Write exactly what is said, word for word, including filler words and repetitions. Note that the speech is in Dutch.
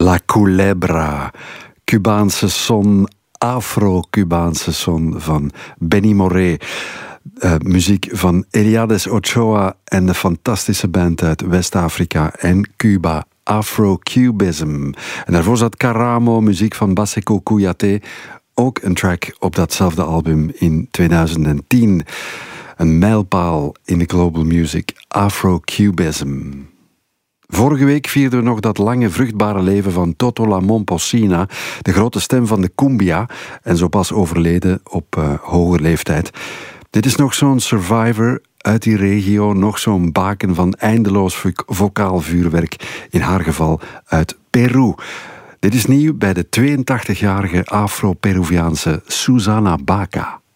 La Culebra, Cubaanse son, Afro-Cubaanse son van Benny Moré. Uh, muziek van Eliades Ochoa en de fantastische band uit West-Afrika en Cuba, Afro-Cubism. En daarvoor zat Karamo, muziek van Baseko Kouyaté, ook een track op datzelfde album in tweeduizend tien. Een mijlpaal in de global music, Afro-Cubism. Vorige week vierden we nog dat lange vruchtbare leven van Toto La Momposina, de grote stem van de cumbia, en zo pas overleden op uh, hoge leeftijd. Dit is nog zo'n survivor uit die regio, nog zo'n baken van eindeloos vocaal vuurwerk, in haar geval uit Peru. Dit is nieuw bij de tweeëntachtigjarige Afro-Peruviaanse Susana Baca.